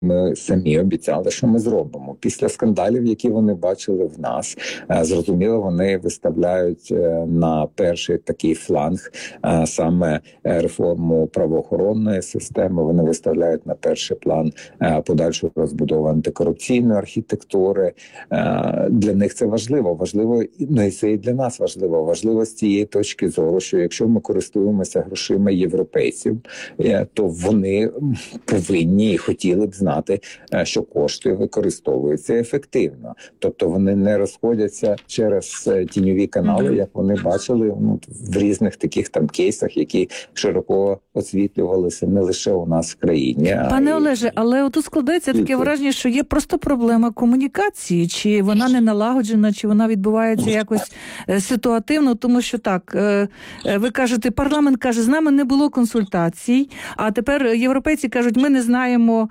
ми самі обіцяли, що ми зробимо. Після скандалів, які вони бачили в нас, зрозуміло, вони виставляють на перший такий фланг саме реформу правоохоронної системи. Вони виставляють на перший план подальшу розбудову антикорупційної архітектури. Для них це важливо, ну і це і для нас важливо з цієї точки зору, що якщо ми користуємося грошима європейців, то вони повинні і хотіли б знати, що кошти використовуються ефективно. Тобто вони не розходяться через тіньові канали, як вони бачили в різних таких там кейсах, які широко освітлювалися не лише у нас в країні. Пане Олеже, але отут складається таке враження, що є просто проблема комунікації, чи вона не налагоджена, чи вона відбувається якось ситуативно, тому що так, ви кажете, парламент каже, з нами не було консультацій, а тепер європейці кажуть, ми не знаємо,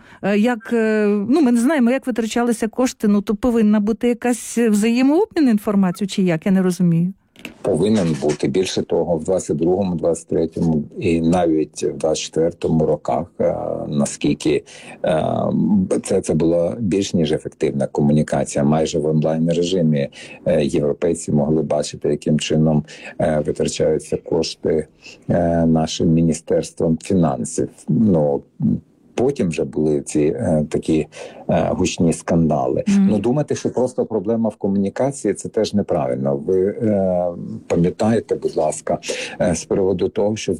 як витрачалися кошти, то повинна бути якась взаємообмін інформацією, чи як, я не розумію. Повинен бути. Більше того, в 22-му, 23-му і навіть в 24-му роках, наскільки це була більш ніж ефективна комунікація. Майже в онлайн-режимі європейці могли бачити, яким чином витрачаються кошти нашим Міністерством фінансів. Потім вже були ці такі гучні скандали. Думати, що просто проблема в комунікації, це теж неправильно. Ви пам'ятаєте, будь ласка, з приводу того, що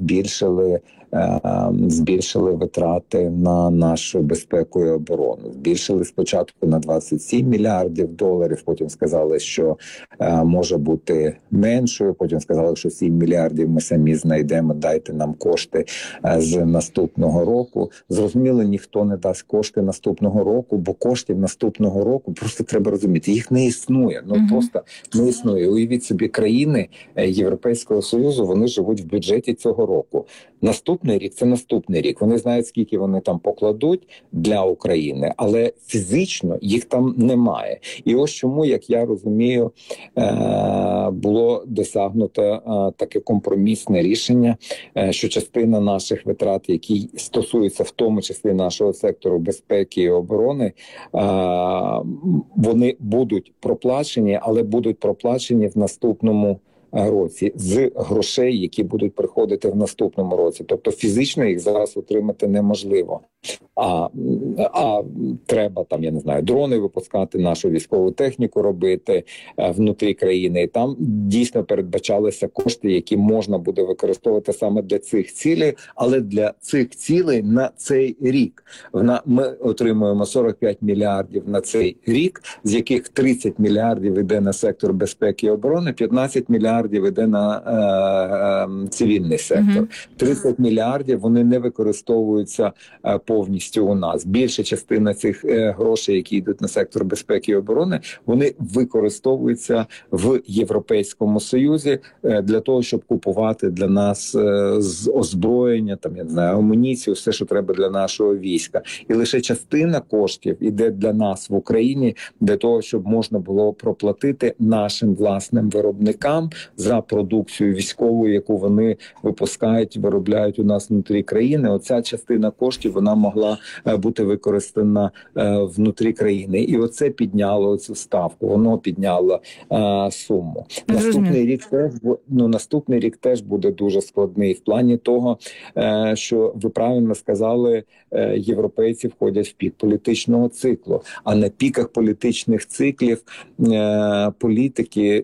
збільшили витрати на нашу безпеку і оборону. Збільшили спочатку на 27 мільярдів доларів, потім сказали, що може бути меншою, потім сказали, що 7 мільярдів ми самі знайдемо, дайте нам кошти з наступного року. Зрозуміло, ніхто не дасть кошти наступного року, бо коштів наступного року, просто треба розуміти, їх не існує. Просто не існує. Уявіть собі, країни Європейського Союзу, вони живуть в бюджеті цього року. Наступний рік – це наступний рік. Вони знають, скільки вони там покладуть для України, але фізично їх там немає. І ось чому, як я розумію, було досягнуто таке компромісне рішення, що частина наших витрат, які стосуються в тому числі нашого сектору безпеки і оборони, вони будуть проплачені, але будуть проплачені в наступному році з грошей, які будуть приходити в наступному році. Тобто фізично їх зараз отримати неможливо. А треба там, я не знаю, дрони випускати, нашу військову техніку робити внутрі країни. І там дійсно передбачалися кошти, які можна буде використовувати саме для цих цілей, але для цих цілей на цей рік. Ми отримуємо 45 мільярдів на цей рік, з яких 30 мільярдів йде на сектор безпеки і оборони, 15 мільярдів йде на цивільний сектор. 30 мільярдів вони не використовуються повністю у нас. Більша частина цих грошей, які йдуть на сектор безпеки і оборони, вони використовуються в Європейському Союзі для того, щоб купувати для нас озброєння, там, я не знаю, амуніцію, все, що треба для нашого війська. І лише частина коштів іде для нас в Україні для того, щоб можна було проплатити нашим власним виробникам за продукцію військову, яку вони випускають, виробляють у нас внутрі країни. Оця частина коштів, вона могла бути використана внутрі країни. І оце підняло цю ставку, воно підняло суму. Наступний рік теж буде дуже складний в плані того, що ви правильно сказали, європейці входять в пік політичного циклу, а на піках політичних циклів політики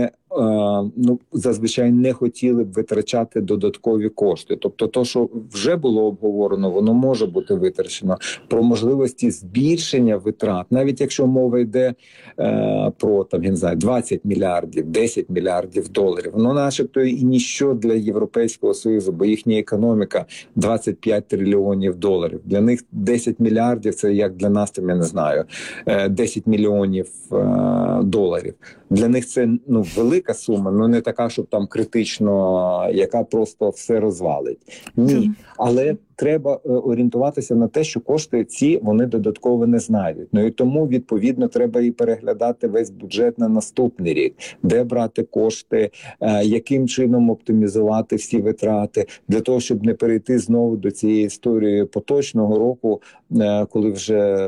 зазвичай не хотіли б витрачати додаткові кошти. Тобто то, що вже було обговорено, воно може бути витрачено. Про можливості збільшення витрат, навіть якщо мова йде про 20 мільярдів, 10 мільярдів доларів, воно начебто і ніщо для Європейського Союзу, бо їхня економіка 25 трильйонів доларів. Для них 10 мільярдів – це як для нас, я не знаю, 10 мільйонів доларів. Для них це велика невелика сума, ну не така, щоб там критично, яка просто все розвалить. Ні, але треба орієнтуватися на те, що кошти ці вони додатково не знайдуть. Ну і тому відповідно треба і переглядати весь бюджет на наступний рік, де брати кошти, яким чином оптимізувати всі витрати для того, щоб не перейти знову до цієї історії поточного року, коли вже